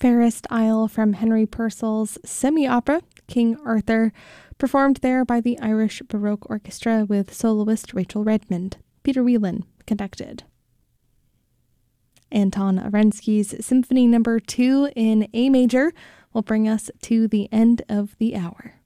Fairest Isle from Henry Purcell's semi-opera, King Arthur, performed there by the Irish Baroque Orchestra with soloist Rachel Redmond. Peter Whelan conducted. Anton Arensky's Symphony No. 2 in A major will bring us to the end of the hour.